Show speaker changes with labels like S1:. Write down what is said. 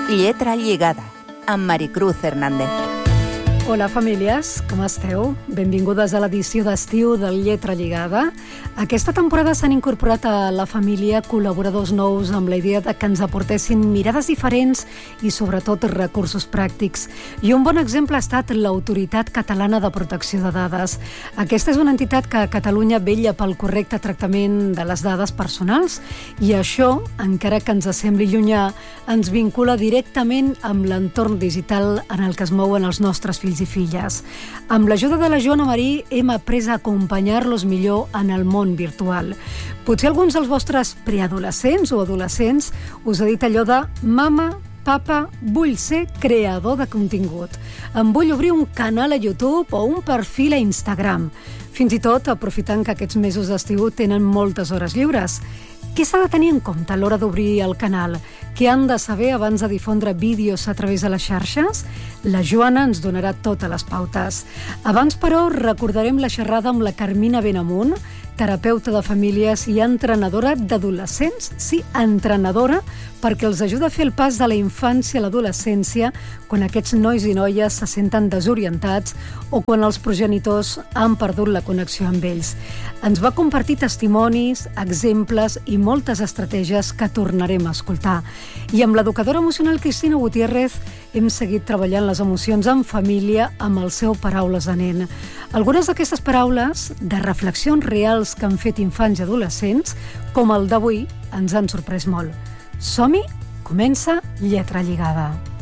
S1: Lletra lligada, amb Maricruz Hernández.
S2: Hola famílies, com esteu? Benvingudes a l'edició d'estiu del Lletra Lligada. Aquesta temporada s'han incorporat a la família col·laboradors nous amb la idea de que ens aportessin mirades diferents i sobretot recursos pràctics. I un bon exemple ha estat l'Autoritat Catalana de Protecció de Dades. Aquesta és una entitat que a Catalunya vetlla pel correcte tractament de les dades personals i això, encara que ens sembli llunyà, ens vincula directament amb l'entorn digital en el que es mouen els nostres fills i filles. Amb l'ajuda de la Joana Marí hem après a acompanyar-los millor en el món virtual. Potser alguns dels vostres preadolescents o adolescents us ha dit allò de «Mama, papa, vull ser creador de contingut. Em vull obrir un canal a YouTube o un perfil a Instagram». Fins i tot aprofitant que aquests mesos d'estiu tenen moltes hores lliures. Què s'ha de tenir en compte a l'hora d'obrir el canal? Què han de saber abans de difondre vídeos a través de les xarxes? La Joana ens donarà totes les pautes. Abans, però, recordarem la xerrada amb la Carmina Benamunt, terapeuta de famílies i entrenadora d'adolescents. Sí, entrenadora, perquè els ajuda a fer el pas de la infància a l'adolescència quan aquests nois i noies se senten desorientats o quan els progenitors han perdut la connexió amb ells. Ens va compartir testimonis, exemples i moltes estratègies que tornarem a escoltar. I amb l'educadora emocional Cristina Gutiérrez hem seguit treballant les emocions en família amb el seu Paraules de nen. Algunes d'aquestes paraules, de reflexions reals que han fet infants i adolescents, com el d'avui, ens han sorprès molt. Som-hi? Comença Lletra Lligada.